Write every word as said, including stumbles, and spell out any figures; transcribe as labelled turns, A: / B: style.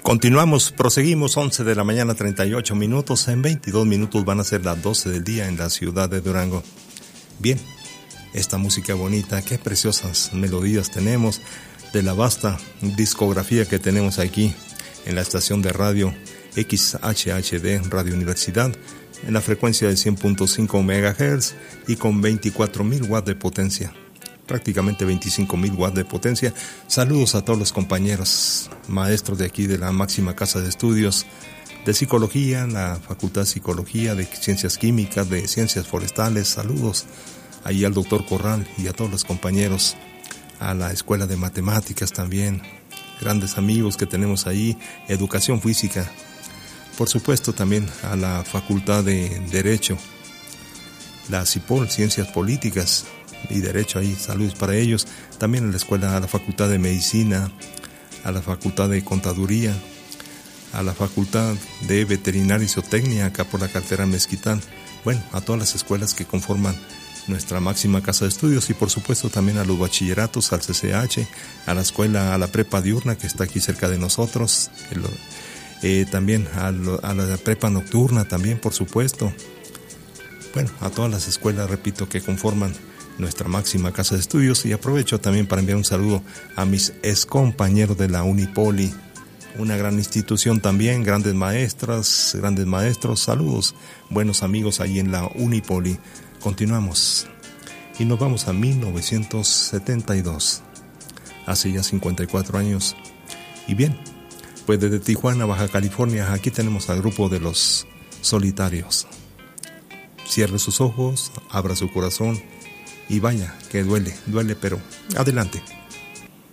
A: Continuamos, proseguimos, once de la mañana, treinta y ocho minutos. En veintidós minutos van a ser las doce del día en la ciudad de Durango. Bien, esta música bonita, qué preciosas melodías tenemos de la vasta discografía que tenemos aquí en la estación de radio X H H D, Radio Universidad, en la frecuencia de cien punto cinco megahertz y con veinticuatro mil watts de potencia. Prácticamente veinticinco mil watts de potencia. Saludos a todos los compañeros maestros de aquí de la máxima casa de estudios de psicología, la Facultad de Psicología, de Ciencias Químicas, de Ciencias Forestales. Saludos ahí al doctor Corral y a todos los compañeros, a la Escuela de Matemáticas también, grandes amigos que tenemos ahí, Educación Física, por supuesto también a la Facultad de Derecho, la CIPOL, Ciencias Políticas y Derecho, ahí saludos para ellos, también a la escuela, a la Facultad de Medicina, a la Facultad de Contaduría, a la Facultad de Veterinaria y Zootecnia, acá por la carretera Mezquital, bueno, a todas las escuelas que conforman nuestra máxima casa de estudios y por supuesto también a los bachilleratos, al C C H, a la escuela, a la prepa diurna que está aquí cerca de nosotros, el, eh, también a, lo, a la prepa nocturna también, por supuesto, bueno, a todas las escuelas, repito, que conforman nuestra máxima casa de estudios, y aprovecho también para enviar un saludo a mis ex compañeros de la Unipoli, una gran institución también, grandes maestras, grandes maestros, saludos, buenos amigos ahí en la Unipoli. Continuamos y nos vamos a mil novecientos setenta y dos, hace ya cincuenta y cuatro años. Y bien, pues desde Tijuana, Baja California, aquí tenemos al grupo de Los Solitarios. Cierre sus ojos, abra su corazón y vaya, que duele, duele, pero adelante.